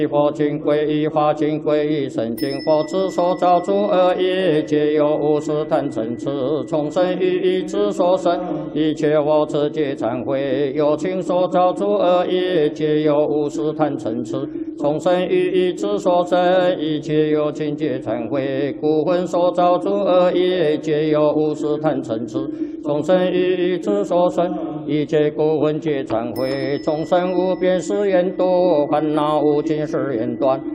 依佛经皈依法经皈依圣经，佛之所造诸恶业，皆由无始贪嗔痴众生于意之所生。一切我自皆忏悔，有情所造诸恶业，皆由无始贪嗔痴众生于意之所生。一切有情皆忏悔，故魂所造诸恶业，皆由无始贪嗔痴众生于意之所生。一切故魂皆忏悔，众生无边誓愿度，烦恼无尽誓愿断。